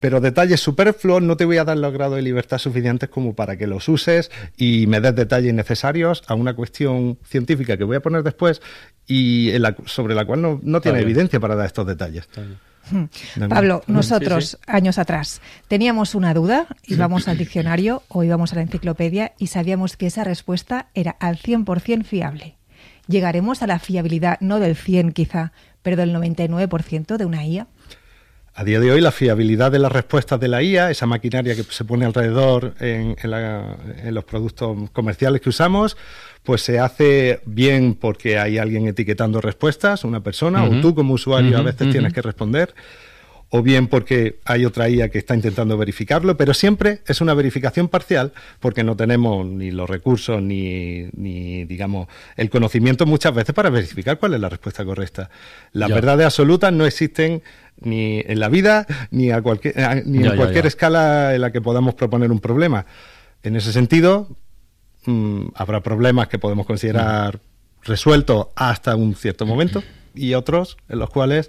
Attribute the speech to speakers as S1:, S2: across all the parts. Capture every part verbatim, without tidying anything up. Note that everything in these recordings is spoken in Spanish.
S1: Pero detalles superfluos no te voy a dar los grados de libertad suficientes como para que los uses y me des detalles necesarios a una cuestión científica que voy a poner después y en la, sobre la cual no, no tiene evidencia para dar estos detalles.
S2: Hmm. Pablo, nosotros sí, sí. años atrás teníamos una duda, íbamos al diccionario o íbamos a la enciclopedia y sabíamos que esa respuesta era al cien por ciento fiable. ¿Llegaremos a la fiabilidad, no del cien quizá, pero del noventa y nueve por ciento de una I A?
S1: A día de hoy, la fiabilidad de las respuestas de la I A, esa maquinaria que se pone alrededor en, en, la, en los productos comerciales que usamos, pues se hace bien porque hay alguien etiquetando respuestas, una persona, uh-huh. o tú como usuario uh-huh. a veces uh-huh. tienes que responder, o bien porque hay otra I A que está intentando verificarlo, pero siempre es una verificación parcial porque no tenemos ni los recursos ni, ni digamos, el conocimiento muchas veces para verificar cuál es la respuesta correcta. Las ya. verdades absolutas no existen ni en la vida ni a cualquier, ni ya, en cualquier ya, ya. escala en la que podamos proponer un problema. En ese sentido, mmm, habrá problemas que podemos considerar mm. resueltos hasta un cierto momento, y otros en los cuales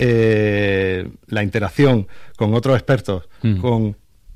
S1: eh, la interacción con otros expertos, mm. con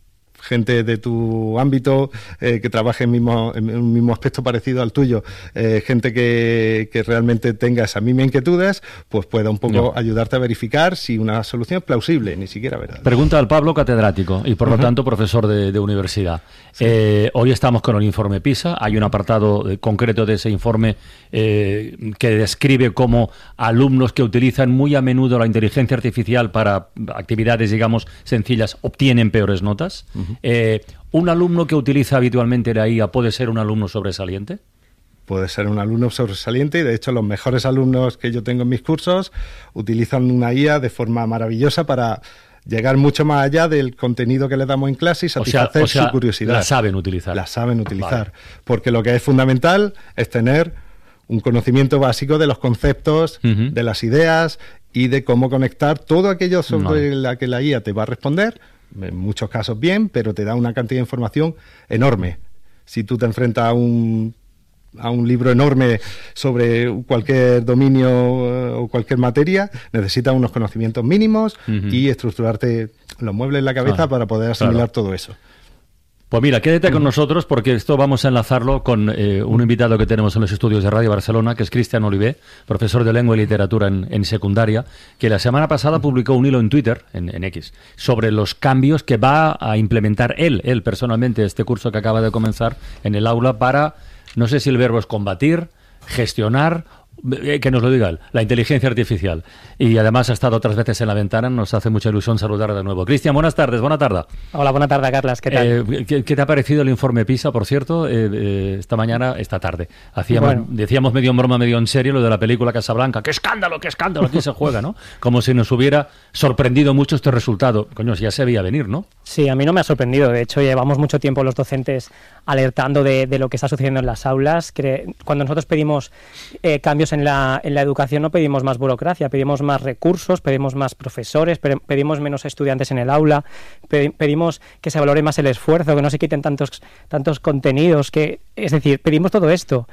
S1: gente de tu ámbito eh, que trabaje en, mismo, en un mismo aspecto parecido al tuyo, eh, gente que, que realmente tenga esas mismas inquietudes, pues pueda un poco no. ayudarte a verificar si una solución es plausible, ni siquiera verdad.
S3: Pregunta al Pablo, catedrático y por uh-huh. lo tanto profesor de, de universidad. Sí. Eh, hoy estamos con el informe PISA, hay un apartado de, concreto de ese informe eh, que describe cómo alumnos que utilizan muy a menudo la inteligencia artificial para actividades, digamos, sencillas, obtienen peores notas. Uh-huh. Eh, ¿Un alumno que utiliza habitualmente la I A puede ser un alumno sobresaliente?
S1: Puede ser un alumno sobresaliente y de hecho los mejores alumnos que yo tengo en mis cursos utilizan una I A de forma maravillosa para llegar mucho más allá del contenido que le damos en clase y satisfacer o sea, o sea, su curiosidad.
S3: La saben utilizar.
S1: La saben utilizar. Vale. Porque lo que es fundamental es tener un conocimiento básico de los conceptos, uh-huh. de las ideas y de cómo conectar todo aquello sobre vale. la que la I A te va a responder. En muchos casos bien, pero te da una cantidad de información enorme. Si tú te enfrentas a un, a un libro enorme sobre cualquier dominio o cualquier materia, necesitas unos conocimientos mínimos uh-huh. y estructurarte los muebles en la cabeza ah, para poder asimilar claro. todo eso.
S3: Pues mira, quédate con nosotros porque esto vamos a enlazarlo con eh, un invitado que tenemos en los estudios de Radio Barcelona, que es Cristian Olivé, profesor de Lengua y Literatura en, en secundaria, que la semana pasada publicó un hilo en Twitter, en, en X, sobre los cambios que va a implementar él, él personalmente, este curso que acaba de comenzar en el aula para, no sé si el verbo es combatir, gestionar, que nos lo diga él, la inteligencia artificial. Y además ha estado otras veces en la ventana, nos hace mucha ilusión saludar de nuevo. Cristian, buenas tardes, buena tarde.
S4: Hola, buena tarde, Carlas, ¿qué tal?
S3: Eh, ¿qué, ¿Qué te ha parecido el informe PISA, por cierto, eh, eh, esta mañana, esta tarde? Hacíamos, bueno. Decíamos medio en broma, medio en serio, lo de la película Casablanca. ¡Qué escándalo, qué escándalo! Aquí se juega, ¿no? Como si nos hubiera sorprendido mucho este resultado. Coño, ya se veía venir, ¿no?
S4: Sí, a mí no me ha sorprendido. De hecho, llevamos mucho tiempo los docentes alertando de, de lo que está sucediendo en las aulas. Que cuando nosotros pedimos eh, cambios en la, en la educación, no pedimos más burocracia, pedimos más recursos, pedimos más profesores, pedimos menos estudiantes en el aula, pedimos que se valore más el esfuerzo, que no se quiten tantos, tantos contenidos, que, es decir, pedimos todo esto.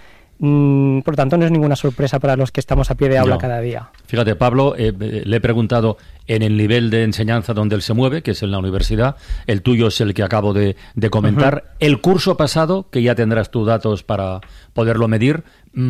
S4: Mm, por lo tanto, no es ninguna sorpresa para los que estamos a pie de aula no. cada día.
S3: Fíjate, Pablo, eh, le he preguntado en el nivel de enseñanza donde él se mueve, que es en la universidad, el tuyo es el que acabo de, de comentar. Uh-huh. El curso pasado, que ya tendrás tus datos para poderlo medir,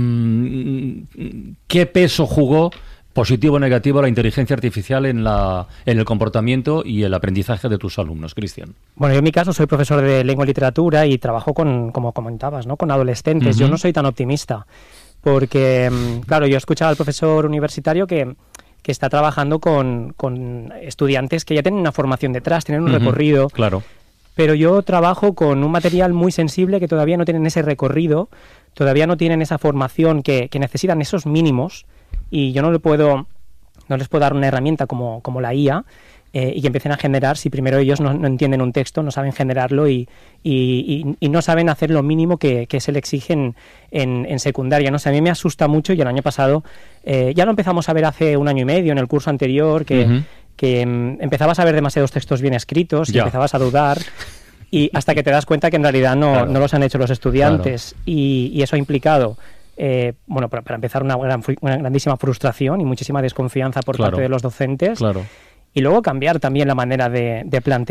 S3: mmm, ¿qué peso jugó, positivo o negativo, la inteligencia artificial en, la, en el comportamiento y el aprendizaje de tus alumnos, Cristian?
S4: Bueno, yo en mi caso soy profesor de lengua y literatura y trabajo con, como comentabas, ¿no? con adolescentes. Uh-huh. Yo no soy tan optimista porque, claro, yo escuchaba al profesor universitario que, que está trabajando con, con estudiantes que ya tienen una formación detrás, tienen un uh-huh. recorrido.
S3: Claro.
S4: Pero yo trabajo con un material muy sensible que todavía no tienen ese recorrido, todavía no tienen esa formación que, que necesitan esos mínimos. Y yo no le puedo, no les puedo dar una herramienta como, como la I A eh, y que empiecen a generar si primero ellos no, no entienden un texto, no saben generarlo y, y, y, y no saben hacer lo mínimo que, que se le exige en, en, en secundaria. No sé, a mí me asusta mucho y el año pasado, eh, ya lo empezamos a ver hace un año y medio en el curso anterior, que, uh-huh. que um, empezabas a ver demasiados textos bien escritos y ya. empezazas a dudar. Y hasta que te das cuenta que en realidad no, claro. no los han hecho los estudiantes claro. y, y eso ha implicado... Eh, bueno, para, para empezar, una, gran, una grandísima frustración y muchísima desconfianza por
S3: claro,
S4: parte de los docentes.
S3: Claro.
S4: y luego cambiar también la manera de, de plantear